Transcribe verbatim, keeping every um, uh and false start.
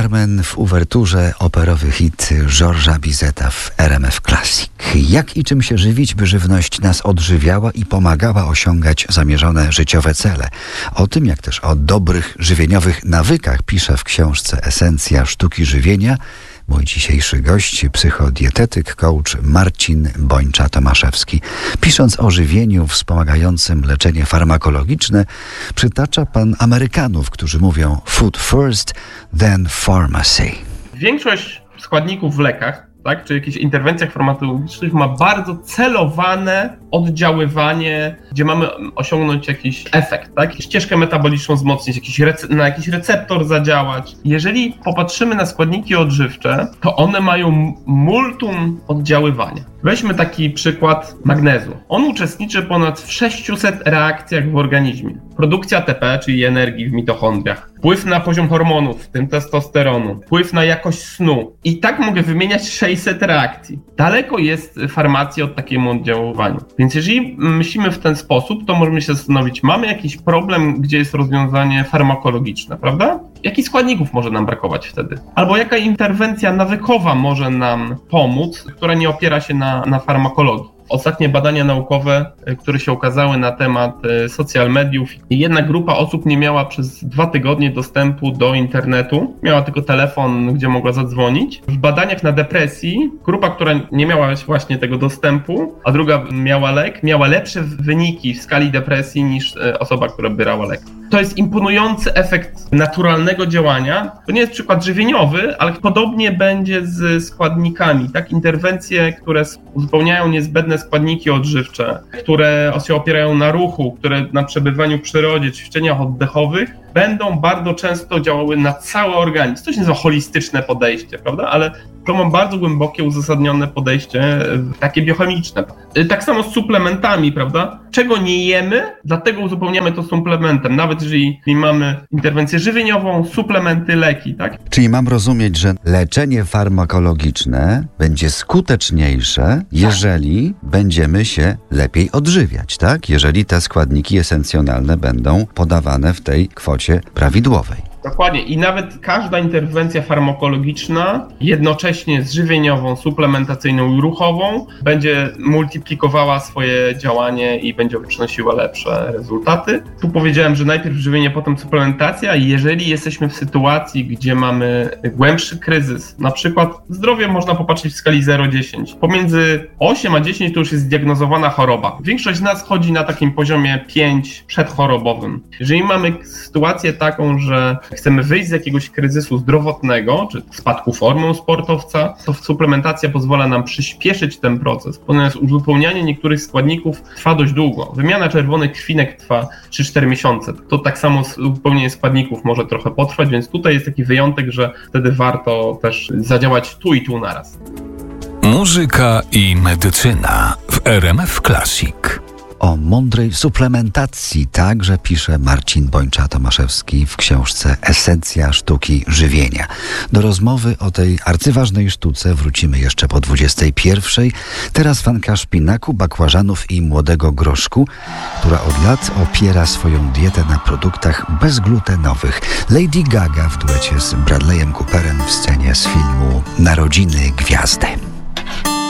Carmen w uwerturze operowy hit Georgesa Bizeta w R M F Classic. Jak i czym się żywić, by żywność nas odżywiała i pomagała osiągać zamierzone życiowe cele. O tym, jak też o dobrych żywieniowych nawykach pisze w książce Esencja sztuki żywienia mój dzisiejszy gość, psychodietetyk, coach Marcin Bończa-Tomaszewski. Pisząc o żywieniu wspomagającym leczenie farmakologiczne, przytacza pan Amerykanów, którzy mówią food first, then pharmacy. Większość składników w lekach, tak, czy jakichś interwencjach farmakologicznych ma bardzo celowane oddziaływanie, gdzie mamy osiągnąć jakiś efekt, tak? Ścieżkę metaboliczną wzmocnić, jakiś rece- na jakiś receptor zadziałać. Jeżeli popatrzymy na składniki odżywcze, to one mają multum oddziaływania. Weźmy taki przykład magnezu. On uczestniczy ponad w sześciuset reakcjach w organizmie. Produkcja A T P, czyli energii w mitochondriach, wpływ na poziom hormonów, w tym testosteronu, wpływ na jakość snu. I tak mogę wymieniać sześćset reakcji. Daleko jest farmacja od takiego oddziaływania. Więc jeżeli myślimy w ten sposób, to możemy się zastanowić, mamy jakiś problem, gdzie jest rozwiązanie farmakologiczne, prawda? Jakich składników może nam brakować wtedy? Albo jaka interwencja nawykowa może nam pomóc, która nie opiera się na, na farmakologii? Ostatnie badania naukowe, które się ukazały na temat social mediów, jedna grupa osób nie miała przez dwa tygodnie dostępu do internetu, miała tylko telefon, gdzie mogła zadzwonić. W badaniach na depresji grupa, która nie miała właśnie tego dostępu, a druga miała lek, miała lepsze wyniki w skali depresji niż osoba, która brała lek. To jest imponujący efekt naturalnego działania. To nie jest przykład żywieniowy, ale podobnie będzie z składnikami. Tak, interwencje, które uzupełniają niezbędne składniki odżywcze, które się opierają na ruchu, które na przebywaniu w przyrodzie, ćwiczeniach oddechowych, będą bardzo często działały na cały organizm. To się nazywa holistyczne podejście, prawda? Ale to ma bardzo głębokie, uzasadnione podejście, takie biochemiczne. Tak samo z suplementami, prawda? Czego nie jemy, dlatego uzupełniamy to suplementem. Nawet jeżeli mamy interwencję żywieniową, suplementy, leki, tak? Czyli mam rozumieć, że leczenie farmakologiczne będzie skuteczniejsze, jeżeli tak. będziemy się lepiej odżywiać, tak? Jeżeli te składniki esencjonalne będą podawane w tej kwocie prawidłowej. Dokładnie. I nawet każda interwencja farmakologiczna jednocześnie z żywieniową, suplementacyjną i ruchową będzie multiplikowała swoje działanie i będzie przynosiła lepsze rezultaty. Tu powiedziałem, że najpierw żywienie, potem suplementacja. I jeżeli jesteśmy w sytuacji, gdzie mamy głębszy kryzys, na przykład zdrowie można popatrzeć w skali zero do dziesięciu. Pomiędzy osiem a dziesięć to już jest zdiagnozowana choroba. Większość z nas chodzi na takim poziomie pięć przedchorobowym. Jeżeli mamy sytuację taką, że chcemy wyjść z jakiegoś kryzysu zdrowotnego, czy spadku formy sportowca, to suplementacja pozwala nam przyspieszyć ten proces, ponieważ uzupełnianie niektórych składników trwa dość długo. Wymiana czerwonych krwinek trwa trzy cztery miesiące. To tak samo uzupełnienie składników może trochę potrwać, więc tutaj jest taki wyjątek, że wtedy warto też zadziałać tu i tu naraz. Muzyka i medycyna w R M F Classic. O mądrej suplementacji także pisze Marcin Bończa-Tomaszewski w książce Esencja sztuki żywienia. Do rozmowy o tej arcyważnej sztuce wrócimy jeszcze po dwudziestej pierwszej. Teraz fanka szpinaku, bakłażanów i młodego groszku, która od lat opiera swoją dietę na produktach bezglutenowych. Lady Gaga w duecie z Bradleyem Cooperem w scenie z filmu Narodziny Gwiazdy.